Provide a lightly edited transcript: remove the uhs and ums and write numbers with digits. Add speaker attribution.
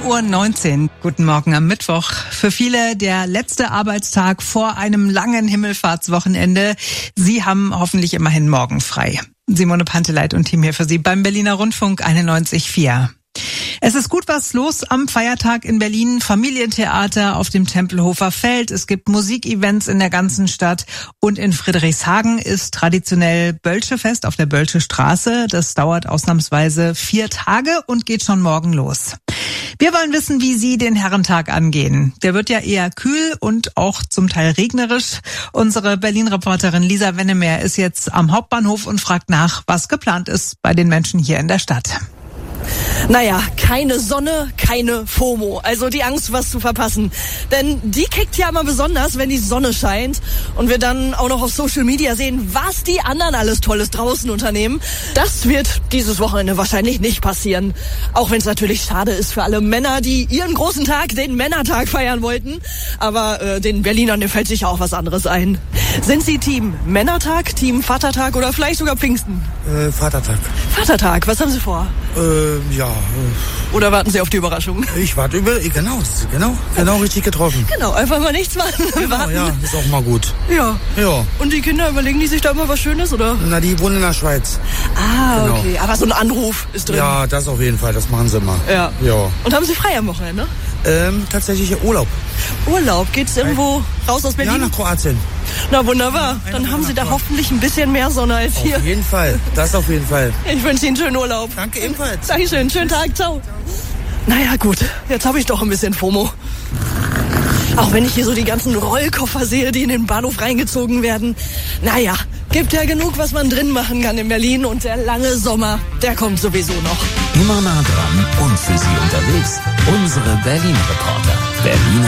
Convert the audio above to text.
Speaker 1: 7:19 Uhr. Guten Morgen am Mittwoch. Für viele der letzte Arbeitstag vor einem langen Himmelfahrtswochenende. Sie haben hoffentlich immerhin morgen frei. Simone Panteleit und Team hier für Sie beim Berliner Rundfunk 91,4. Es ist gut was los am Feiertag in Berlin. Familientheater auf dem Tempelhofer Feld. Es gibt Musikevents in der ganzen Stadt. Und in Friedrichshagen ist traditionell Bölsche-Fest auf der Bölsche Straße. Das dauert ausnahmsweise 4 Tage und geht schon morgen los. Wir wollen wissen, wie Sie den Herrentag angehen. Der wird ja eher kühl und auch zum Teil regnerisch. Unsere Berlin-Reporterin Lisa Wennemer ist jetzt am Hauptbahnhof und fragt nach, was geplant ist bei den Menschen hier in der Stadt.
Speaker 2: Naja, keine Sonne, keine FOMO. Also die Angst, was zu verpassen. Denn die kickt ja immer besonders, wenn die Sonne scheint und wir dann auch noch auf Social Media sehen, was die anderen alles Tolles draußen unternehmen. Das wird dieses Wochenende wahrscheinlich nicht passieren. Auch wenn es natürlich schade ist für alle Männer, die ihren großen Tag, den Männertag, feiern wollten. Aber den Berlinern, dem fällt sicher auch was anderes ein. Sind Sie Team Männertag, Team Vatertag oder vielleicht sogar Pfingsten?
Speaker 3: Vatertag.
Speaker 2: Vatertag, was haben Sie vor?
Speaker 3: Ja.
Speaker 2: Oder warten Sie auf die Überraschung?
Speaker 3: Ich warte genau richtig getroffen.
Speaker 2: Genau, einfach mal nichts machen.
Speaker 3: Genau,
Speaker 2: Warten.
Speaker 3: ja, ist auch mal gut.
Speaker 2: Ja.
Speaker 3: Ja.
Speaker 2: Und die Kinder, überlegen die sich da immer was Schönes, oder?
Speaker 3: Na, die wohnen in der Schweiz.
Speaker 2: Ah,
Speaker 3: Genau.
Speaker 2: okay. Aber so ein Anruf ist drin.
Speaker 3: Ja, das auf jeden Fall, das machen sie immer.
Speaker 2: Ja.
Speaker 3: Ja.
Speaker 2: Und haben Sie frei am Wochenende?
Speaker 3: Tatsächlich Urlaub.
Speaker 2: Urlaub? Geht's irgendwo raus aus Berlin?
Speaker 3: Ja, nach Kroatien.
Speaker 2: Na wunderbar. Dann haben Sie da hoffentlich ein bisschen mehr Sonne als hier.
Speaker 3: Auf jeden Fall, das auf jeden Fall.
Speaker 2: Ich wünsche Ihnen einen schönen Urlaub.
Speaker 3: Danke ebenfalls.
Speaker 2: Dankeschön, schönen Tag, ciao. Naja, gut, jetzt habe ich doch ein bisschen FOMO. Auch wenn ich hier so die ganzen Rollkoffer sehe, die in den Bahnhof reingezogen werden. Naja, gibt ja genug, was man drin machen kann in Berlin. Und der lange Sommer, der kommt sowieso noch.
Speaker 4: Immer nah dran und für Sie unterwegs, unsere Berlin-Reporter. Berlin